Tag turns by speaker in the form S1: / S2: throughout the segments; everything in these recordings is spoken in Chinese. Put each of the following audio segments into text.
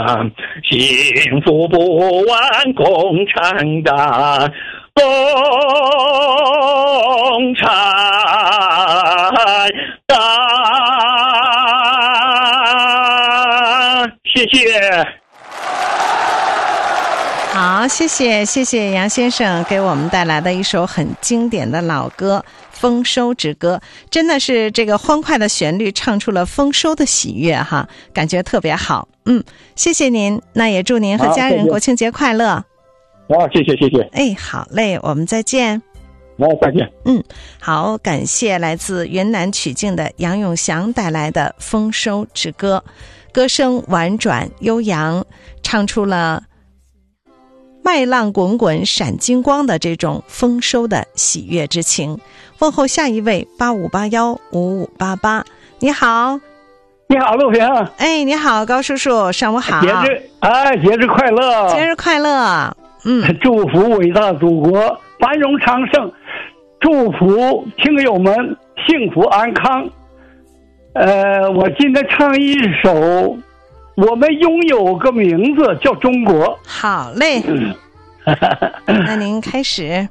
S1: 幸福不完共产党，共产党。谢谢。
S2: 好，谢谢杨先生给我们带来的一首很经典的老歌《丰收之歌》，真的是这个欢快的旋律唱出了丰收的喜悦哈，感觉特别好。谢谢您，那也祝您和家人国庆节快乐。
S1: 谢谢。
S2: 哎，好嘞，我们再见。
S1: 再见。
S2: 好，感谢来自云南曲靖的杨永祥带来的《丰收之歌》，歌声婉转悠扬，唱出了麦浪滚滚闪金光的这种丰收的喜悦之情。问候下一位85815588。你好。
S3: 你好，陆平。
S2: 哎，你好，高叔叔，上午好。
S3: 节日快乐。
S2: 节日快乐。
S3: 祝福伟大祖国繁荣昌盛，祝福听友们幸福安康。我今天唱一首我们拥有个名字叫中国。
S2: 好嘞。那您开始。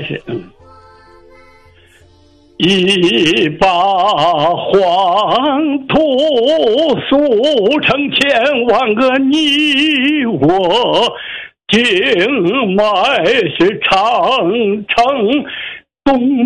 S1: 一把黄土塑成千万个你我，经脉是长城东